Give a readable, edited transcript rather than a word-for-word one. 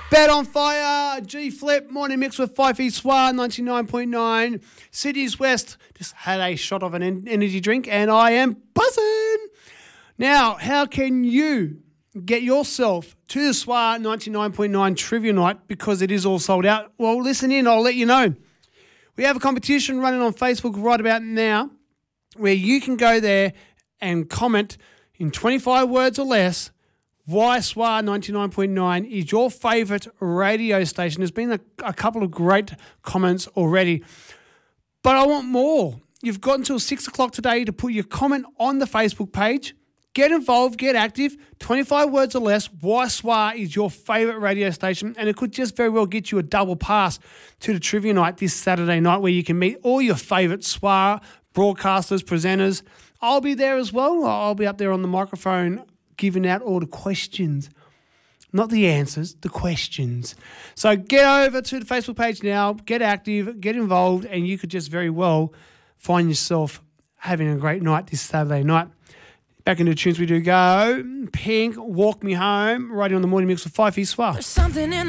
Bet on Fire, G Flip, morning mix with Fifey Swar, 99.9. Sydney's West just had a shot of an energy drink and I am buzzing. Now, how can you get yourself to the Swar 99.9 Trivia Night because it is all sold out? Well, listen in, I'll let you know. We have a competition running on Facebook right about now where you can go there and comment in 25 words or less why Swar 99.9 is your favourite radio station. There's been a couple of great comments already, but I want more. You've got until 6 o'clock today to put your comment on the Facebook page. Get involved, get active. 25 words or less, why Swar is your favourite radio station, and it could just very well get you a double pass to the Trivia Night this Saturday night where you can meet all your favourite Swar broadcasters, presenters. I'll be there as well. I'll be up there on the microphone giving out all the questions. Not the answers, the questions. So get over to the Facebook page now, get active, get involved, and you could just very well find yourself having a great night this Saturday night. Back into the tunes we do go. Pink, Walk Me Home, right on the morning mix with Fifey Swar.